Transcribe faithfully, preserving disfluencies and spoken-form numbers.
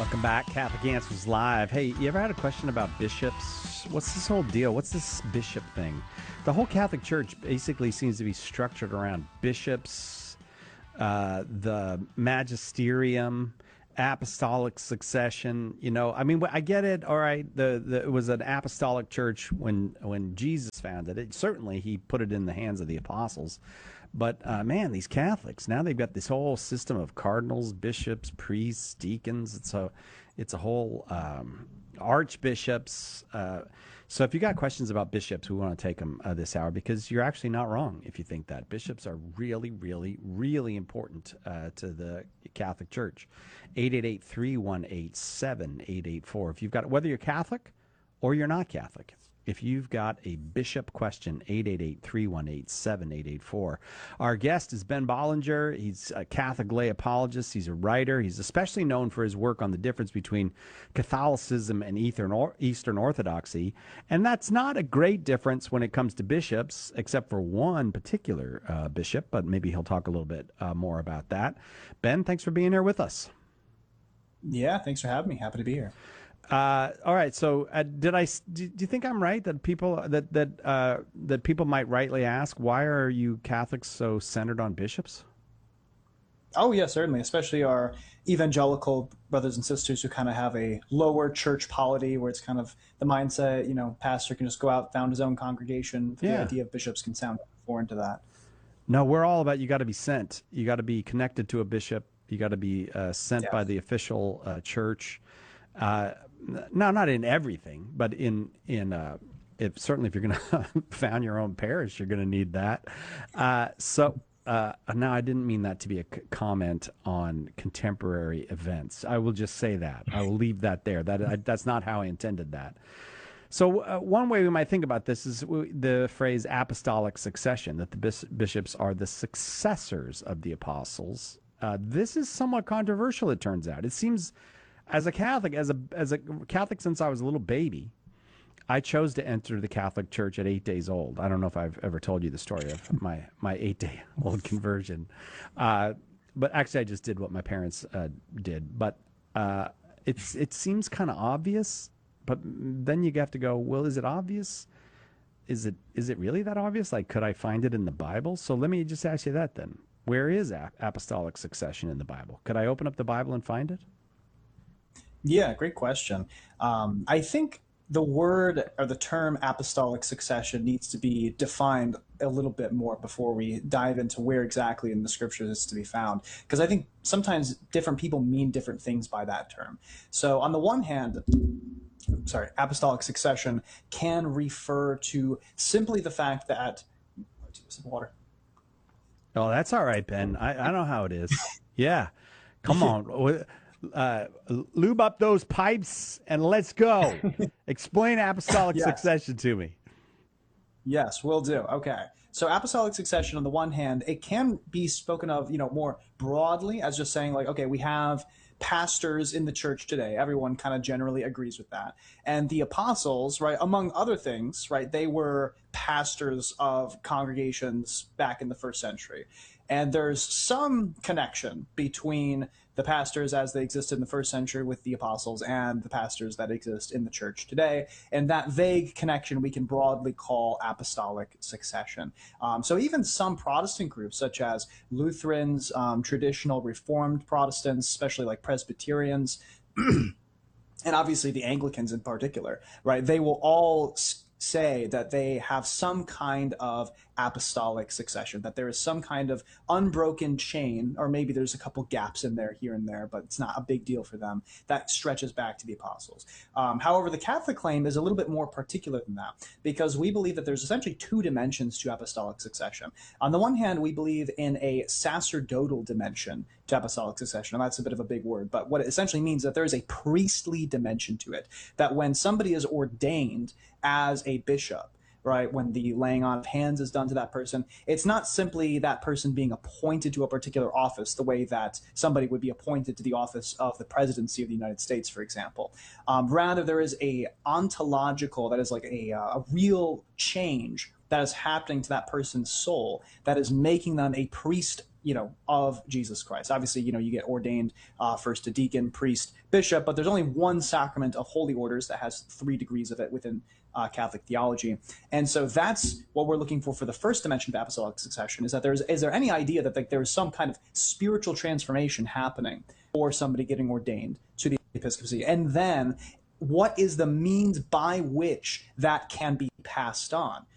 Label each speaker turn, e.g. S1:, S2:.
S1: Welcome back, Catholic Answers Live. Hey, you ever had a question about bishops? What's this whole deal? What's this bishop thing? The whole Catholic Church basically seems to be structured around bishops, uh, the magisterium, apostolic succession. You know, I mean, I get it. All right, the, the it was an apostolic church when when Jesus founded it. Certainly, he put it in the hands of the apostles. But, uh, man, these Catholics, now they've got this whole system of cardinals, bishops, priests, deacons. It's a, it's a whole um, archbishops. Uh, so if you got questions about bishops, we want to take them uh, this hour, because you're actually not wrong if you think that. Bishops are really, really, really important uh, to the Catholic Church. eight eight eight, three one eight, seven eight eight four. If you've got, whether you're Catholic or you're not Catholic, if you've got a bishop question, eight eight eight, three one eight, seven eight eight four. Our guest is Ben Bollinger. He's a Catholic lay apologist. He's a writer. He's especially known for his work on the difference between Catholicism and Eastern Orthodoxy. And that's not a great difference when it comes to bishops, except for one particular uh, bishop, but maybe he'll talk a little bit uh, more about that. Ben, thanks for being here with us.
S2: Yeah, thanks for having me. Happy to be here.
S1: Uh, all right. So, uh, did I? Do, do you think I'm right that people that that uh, that people might rightly ask, why are you Catholics so centered on bishops?
S2: Oh yeah, certainly. Especially our evangelical brothers and sisters who kind of have a lower church polity, where it's kind of the mindset, you know, pastor can just go out, found his own congregation.
S1: Yeah.
S2: The idea of bishops can sound foreign to that.
S1: No, we're all about, you got to be sent. You got to be connected to a bishop. You got to be uh, sent
S2: Yeah.
S1: by the official uh, church. Uh, no, not in everything, but in in uh, if certainly if you're going to found your own parish, you're going to need that. Uh, so uh, now I didn't mean that to be a c- comment on contemporary events. I will just say that. I will leave that there. That I, that's not how I intended that. So uh, one way we might think about this is w- the phrase apostolic succession, that the bis- bishops are the successors of the apostles. Uh, this is somewhat controversial, it turns out. It seems, as a Catholic, as a as a Catholic since I was a little baby, I chose to enter the Catholic Church at eight days old. I don't know if I've ever told you the story of my my eight day old conversion, uh, but actually I just did what my parents uh, did. But uh, it's it seems kind of obvious. But then you have to go, well, is it obvious? Is it is it really that obvious? Like, could I find it in the Bible? So let me just ask you that then. Where is ap- apostolic succession in the Bible? Could I open up the Bible and find it?
S2: Yeah, great question. Um, I think the word or the term apostolic succession needs to be defined a little bit more before we dive into where exactly in the scriptures it's to be found. Because I think sometimes different people mean different things by that term. So on the one hand, sorry, apostolic succession can refer to simply the fact that, some water.
S1: Oh, that's all right, Ben. I, I know how it is. Yeah. Come on. Uh, lube up those pipes and let's go. Explain apostolic
S2: Yes.
S1: succession to me.
S2: Yes, will do. Okay. So apostolic succession, on the one hand, it can be spoken of, you know, more broadly as just saying like, okay, we have pastors in the church today. Everyone kind of generally agrees with that. And the apostles, right, among other things, right, they were pastors of congregations back in the first century. And there's some connection between the pastors as they existed in the first century with the apostles and the pastors that exist in the church today. And that vague connection we can broadly call apostolic succession. Um, so even some Protestant groups, such as Lutherans, um, traditional Reformed Protestants, especially like Presbyterians, and obviously the Anglicans in particular, right, they will all s- say that they have some kind of apostolic succession, that there is some kind of unbroken chain, or maybe there's a couple gaps in there here and there, but it's not a big deal for them, that stretches back to the apostles. Um, however, the Catholic claim is a little bit more particular than that, because we believe that there's essentially two dimensions to apostolic succession. On the one hand, we believe in a sacerdotal dimension to apostolic succession, and that's a bit of a big word, but what it essentially means is that there is a priestly dimension to it, that when somebody is ordained as a bishop, right, when the laying on of hands is done to that person, it's not simply that person being appointed to a particular office the way that somebody would be appointed to the office of the presidency of the United States, for example. Um, rather, there is a ontological, that is like a, uh, a real change that is happening to that person's soul that is making them a priest you know, of Jesus Christ. Obviously, you know, you get ordained uh, first to deacon, priest, bishop, but there's only one sacrament of holy orders that has three degrees of it within uh, Catholic theology. And so that's what we're looking for for the first dimension of apostolic succession, is that there's, is there any idea that like, there is some kind of spiritual transformation happening or somebody getting ordained to the episcopacy? And then what is the means by which that can be passed on?